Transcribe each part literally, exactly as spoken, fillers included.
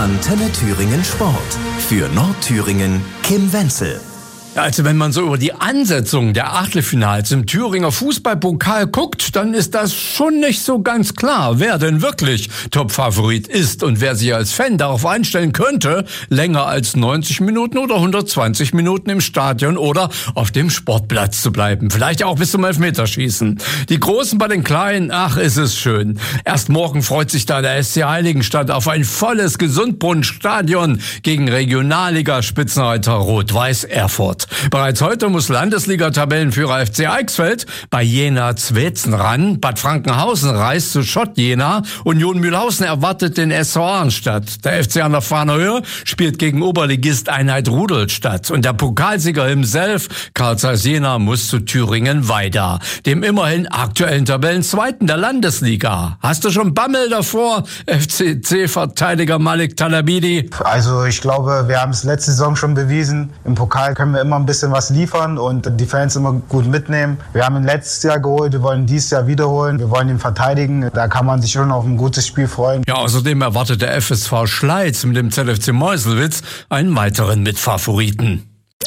Antenne Thüringen Sport. Für Nordthüringen Kim Wenzel. Also wenn man so über die Ansetzung der Achtelfinals im Thüringer Fußballpokal guckt, dann ist das schon nicht so ganz klar, wer denn wirklich Topfavorit ist und wer sich als Fan darauf einstellen könnte, länger als neunzig Minuten oder hundertzwanzig Minuten im Stadion oder auf dem Sportplatz zu bleiben. Vielleicht auch bis zum Elfmeterschießen. Die Großen bei den Kleinen, ach, ist es schön. Erst morgen freut sich da der S C Heiligenstadt auf ein volles Gesundbrunnenstadion gegen Regionalliga-Spitzenreiter Rot-Weiß Erfurt. Bereits heute muss Landesliga-Tabellenführer F C Eichsfeld bei Jena Zwetzen ran. Bad Frankenhausen reist zu Schott Jena. Union Mühlhausen erwartet den S V Arnstadt. Der F C an der Fahner Höhe spielt gegen Oberligist Einheit Rudolstadt. Und der Pokalsieger himself, Carl Zeiss Jena, muss zu Thüringen weiter, dem immerhin aktuellen Tabellenzweiten der Landesliga. Hast du schon Bammel davor, F C C-Verteidiger Malik Talabidi? Also ich glaube, wir haben es letzte Saison schon bewiesen. Im Pokal können wir immer ein bisschen was liefern und die Fans immer gut mitnehmen. Wir haben ihn letztes Jahr geholt, wir wollen dieses Jahr wiederholen. Wir wollen ihn verteidigen. Da kann man sich schon auf ein gutes Spiel freuen. Ja, außerdem erwartet der F S V Schleiz mit dem Z F C Meuselwitz einen weiteren Mitfavoriten.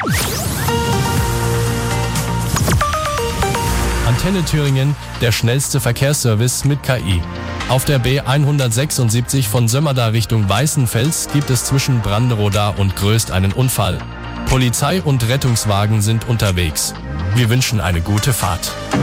Antenne Thüringen, der schnellste Verkehrsservice mit K I. Auf der B hundertsechsundsiebzig von Sömmerda Richtung Weißenfels gibt es zwischen Branderoda und Gröst einen Unfall. Polizei und Rettungswagen sind unterwegs. Wir wünschen eine gute Fahrt.